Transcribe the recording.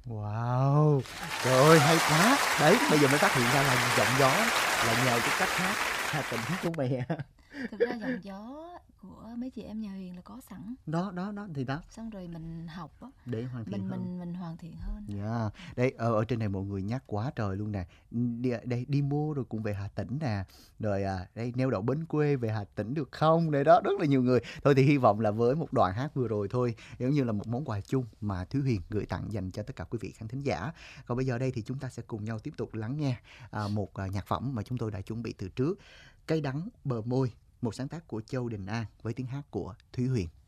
Wow! Trời ơi, hay quá! Đấy, bây giờ mới phát hiện ra là giọng gió là nhờ cái cách hát Hà Tĩnh của mẹ. Thực ra giọng gió của mấy chị em nhà Huyền là có sẵn, Đó, đó, đó, thì đó, xong rồi mình học á, để hoàn thiện mình hơn. mình mình hoàn thiện hơn. Yeah. Đây, ở trên này mọi người nhắc quá trời luôn nè. Đi mua rồi cũng về Hà Tĩnh nè. Rồi đây neo đậu bến quê về Hà Tĩnh được không? Đây đó, rất là nhiều người. Thôi thì hy vọng là với một đoạn hát vừa rồi thôi, giống như là một món quà chung mà Thúy Huyền gửi tặng dành cho tất cả quý vị khán thính giả. Còn bây giờ đây thì chúng ta sẽ cùng nhau tiếp tục lắng nghe một nhạc phẩm mà chúng tôi đã chuẩn bị từ trước. Cây đắng bờ môi, một sáng tác của Châu Đình An với tiếng hát của Thúy Huyền.